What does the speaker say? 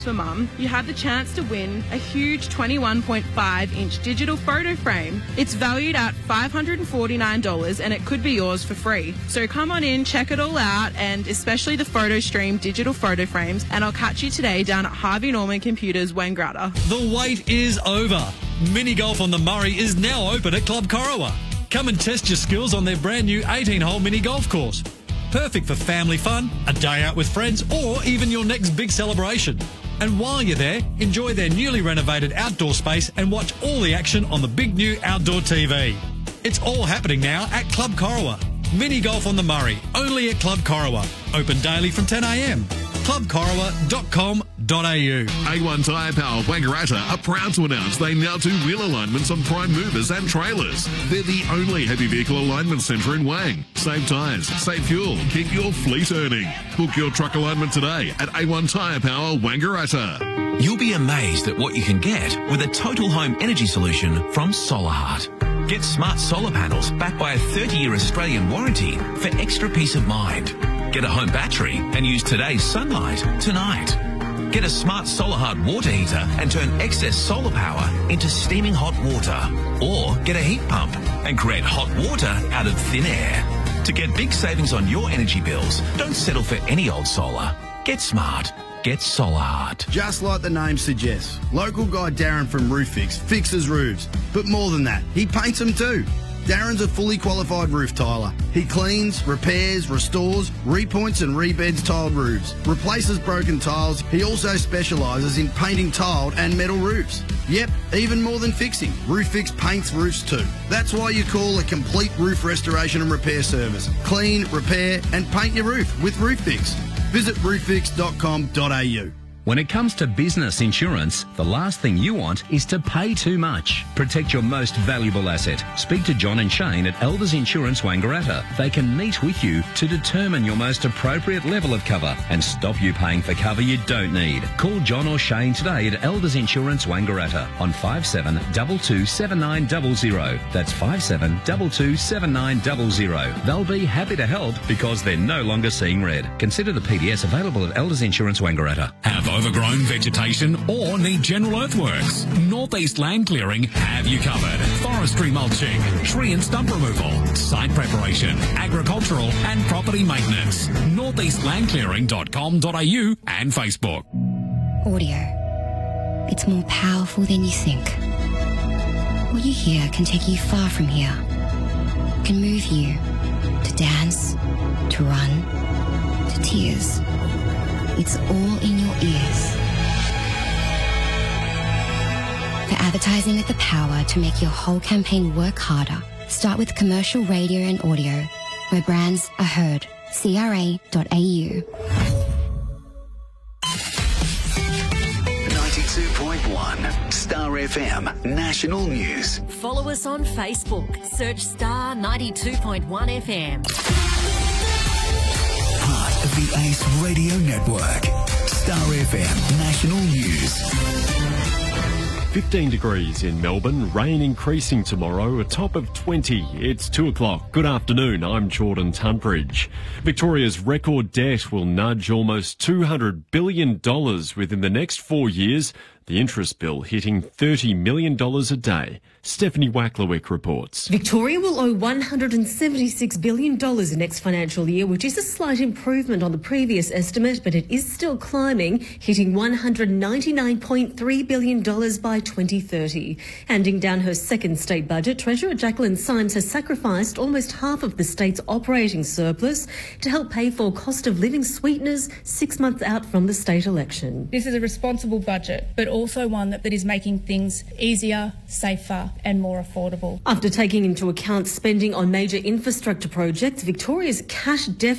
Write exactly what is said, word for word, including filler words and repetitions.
For Mum, you have the chance to win a huge twenty-one point five inch digital photo frame. It's valued at five hundred forty-nine dollars and it could be yours for free. So come on in, check it all out, and especially the PhotoStream digital photo frames, and I'll catch you today down at Harvey Norman Computers, Wangaratta. The wait is over. Mini golf on the Murray is now open at Club Corowa. Come and test your skills on their brand new eighteen hole mini golf course. Perfect for family fun, a day out with friends, or even your next big celebration. And while you're there, enjoy their newly renovated outdoor space and watch all the action on the big new outdoor T V. It's all happening now at Club Corowa. Mini golf on the Murray, only at Club Corowa. Open daily from ten a m. club corowa dot com dot a u. A one Tyre Power Wangaratta are proud to announce they now do wheel alignments on prime movers and trailers. They're the only heavy vehicle alignment centre in Wang. Save tyres, save fuel, keep your fleet earning. Book your truck alignment today at A one Tyre Power Wangaratta. You'll be amazed at what you can get with a total home energy solution from SolarHeart. Get smart solar panels backed by a thirty year Australian warranty for extra peace of mind. Get a home battery and use today's sunlight tonight. Get a smart SolarHeart water heater and turn excess solar power into steaming hot water. Or get a heat pump and create hot water out of thin air. To get big savings on your energy bills, don't settle for any old solar. Get smart. Get SolarHeart. Just like the name suggests, local guy Darren from RoofFix fixes roofs. But more than that, he paints them too. Darren's a fully qualified roof tiler. He cleans, repairs, restores, repoints and rebeds tiled roofs, replaces broken tiles. He also specialises in painting tiled and metal roofs. Yep, even more than fixing, RoofFix paints roofs too. That's why you call a complete roof restoration and repair service. Clean, repair and paint your roof with RoofFix. Visit roof fix dot com dot a u. When it comes to business insurance, the last thing you want is to pay too much. Protect your most valuable asset. Speak to John and Shane at Elders Insurance Wangaratta. They can meet with you to determine your most appropriate level of cover and stop you paying for cover you don't need. Call John or Shane today at Elders Insurance Wangaratta on five seven two two seven nine zero zero. That's five seven two two seven nine zero zero. They'll be happy to help because they're no longer seeing red. Consider the P D S available at Elders Insurance Wangaratta. Have overgrown vegetation or need general earthworks? Northeast Land Clearing have you covered. Forestry mulching, tree and stump removal, site preparation, agricultural and property maintenance. northeast land clearing dot com dot a u and Facebook. Audio. It's more powerful than you think. What you hear can take you far from here. Can move you to dance, to run, to tears. It's all in your ears. For advertising with the power to make your whole campaign work harder, start with commercial radio and audio, where brands are heard. C R A dot A U. ninety-two point one Star F M National News. Follow us on Facebook. Search Star ninety-two point one F M. Part of the Ace Radio Network. Star F M National News. fifteen degrees in Melbourne, rain increasing tomorrow, a top of twenty. It's two o'clock. Good afternoon, I'm Jordan Tunbridge. Victoria's record debt will nudge almost two hundred billion dollars within the next four years, the interest bill hitting thirty million dollars a day. Stephanie Wacklewick reports. Victoria will owe one hundred seventy-six billion dollars next financial year, which is a slight improvement on the previous estimate, but it is still climbing, hitting one hundred ninety-nine point three billion dollars by twenty thirty. Handing down her second state budget, Treasurer Jacqueline Symes has sacrificed almost half of the state's operating surplus to help pay for cost of living sweeteners six months out from the state election. This is a responsible budget, but also one that, that is making things easier, safer and more affordable. After taking into account spending on major infrastructure projects, Victoria's cash deficit